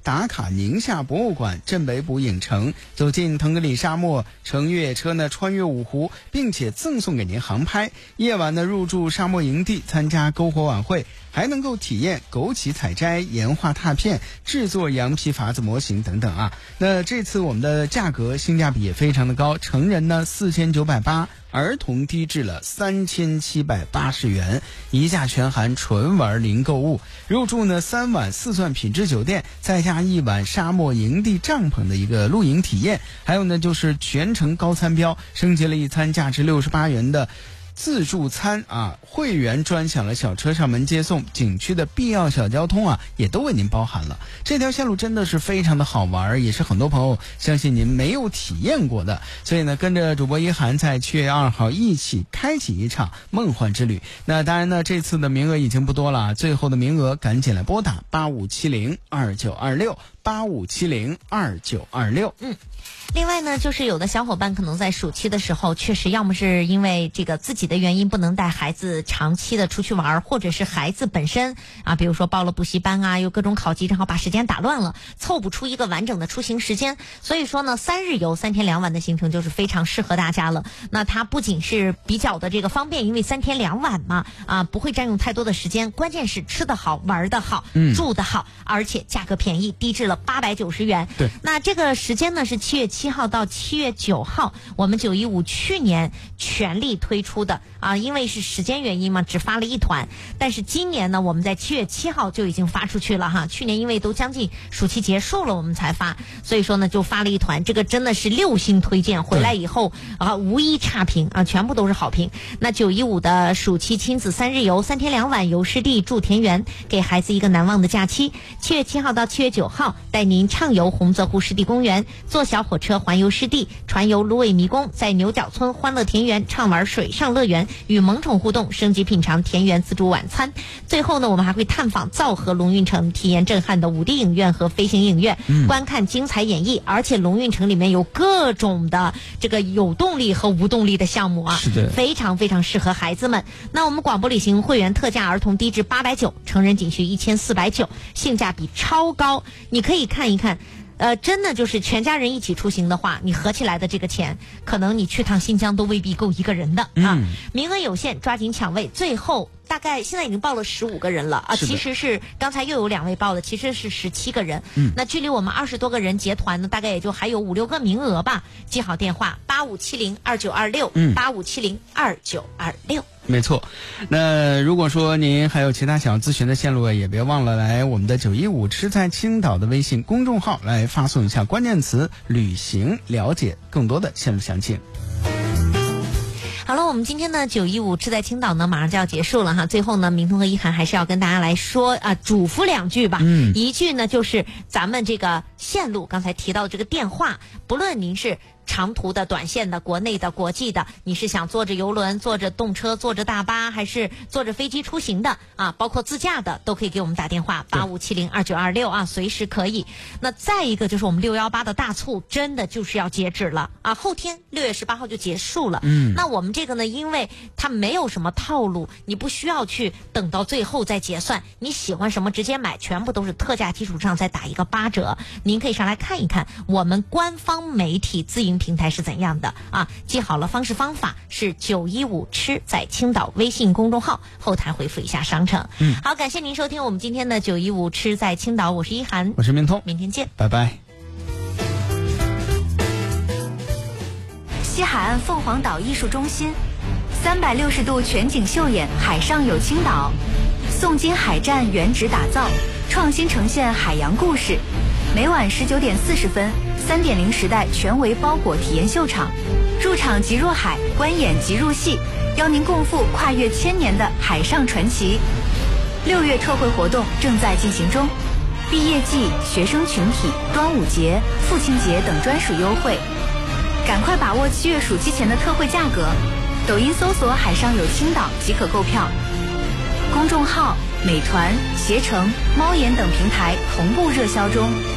打卡宁夏博物馆、镇北堡影城，走进腾格里沙漠，乘越野车呢穿越五湖，并且赠送给您航拍。夜晚呢入住沙漠营地，参加篝火晚会，还能够体验枸杞采摘、岩画拓片、制作羊皮筏子模型等等啊。那这次我们的价格性价比也非常的高，成人呢4980，儿童低至了3780元，一价全含，纯玩零购物。入住呢3晚4钻品质酒店，再加1晚沙漠营地帐篷的一个露营体验，还有呢就是全程高餐标，升级了一餐价值68元的自助餐啊，会员专享了小车上门接送，景区的必要小交通啊也都为您包含了。这条线路真的是非常的好玩，也是很多朋友相信您没有体验过的，所以呢跟着主播一涵在7月2号一起开启一场梦幻之旅。那当然呢这次的名额已经不多了，最后的名额赶紧来拨打85702926 85702926。 另外呢，就是有的小伙伴可能在暑期的时候，确实要么是因为这个自己的原因不能带孩子长期的出去玩，或者是孩子本身啊，比如说报了补习班啊，有各种考级，正好把时间打乱了，凑不出一个完整的出行时间。所以说呢，3日游3天2晚的行程就是非常适合大家了。那它不仅是比较的这个方便，因为3天2晚嘛，不会占用太多的时间，关键是吃得好、玩得好、住得好，而且价格便宜，低至了890元。 对， 那这个时间呢是7月7号到7月9号，我们915去年全力推出的啊，因为是时间原因嘛，只发了一团。但是今年呢，我们在7月7号就已经发出去了哈。去年因为都将近暑期结束了，我们才发，所以说呢就发了一团。这个真的是6星推荐，回来以后无一差评啊，全部都是好评。那915的暑期亲子3日游3天2晚，游湿地住田园，给孩子一个难忘的假期。7月7号到7月9号，带您畅游洪泽湖湿地公园，坐小火车环游湿地，船游芦苇迷宫，在牛角村欢乐田园畅玩水上乐园，与萌宠互动，升级品尝田园自助晚餐。最后呢，我们还会探访皂河龙运城，体验震撼的5D 影院和飞行影院，观看精彩演绎。而且龙运城里面有各种的这个有动力和无动力的项目啊， 是的， 非常非常适合孩子们。那我们广播旅行会员特价，儿童低至890，成人仅需1490，性价比超高。你可以看一看。真的就是全家人一起出行的话，你合起来的这个钱，可能你去趟新疆都未必够一个人的啊。名额有限，抓紧抢位。最后大概现在已经报了15个人了啊，其实是刚才又有2位报了，其实是17个人。那距离我们20多个人结团呢，大概也就还有5、6个名额吧。记好电话85702926 85702926。 没错，那如果说您还有其他想要咨询的线路，也别忘了来我们的915吃在青岛的微信公众号来发送一下关键词旅行，了解更多的线路详情。 好了，我们今天的915吃在青岛呢，马上就要结束了哈。最后呢，明通和一涵还是要跟大家来说嘱咐2句吧。一句呢就是咱们这个线路刚才提到的这个电话，不论您是长途的、短线的、国内的、国际的，你是想坐着游轮、坐着动车、坐着大巴，还是坐着飞机出行的啊？包括自驾的，都可以给我们打电话85702926啊，随时可以。那再一个就是我们618的大促，真的就是要截止了啊，后天6月18号就结束了。那我们这个呢，因为它没有什么套路，你不需要去等到最后再结算，你喜欢什么直接买，全部都是特价基础上再打一个8折。您可以上来看一看我们官方媒体自营平台是怎样的啊？记好了，方式方法是915吃在青岛微信公众号后台回复一下商城。好，感谢您收听我们今天的915吃在青岛，我是一涵， 我是明通， 明天见， 拜拜。 西海岸凤凰岛艺术中心，360度全景秀演海上有青岛，宋金海战原址打造，创新呈现海洋故事。每晚19点40分，3.0时代全维包裹体验秀场，入场即入海，观演即入戏，邀您共赴跨越1000年的海上传奇。6月特惠活动正在进行中，毕业季、学生群体、端午节、父亲节等专属优惠，赶快把握7月暑期前的特惠价格。抖音搜索海上有青岛即可购票，公众号美团、携程、猫眼等平台同步热销中。